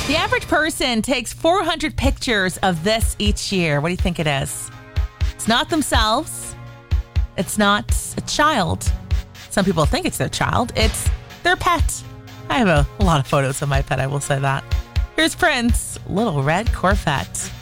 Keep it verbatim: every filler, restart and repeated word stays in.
The average person takes four hundred pictures of this each year. What do you think it is? It's not themselves. It's not a child. Some people think it's their child. It's their pet. I have a, a lot of photos of my pet, I will say that. Here's Prince, Little Red Corvette.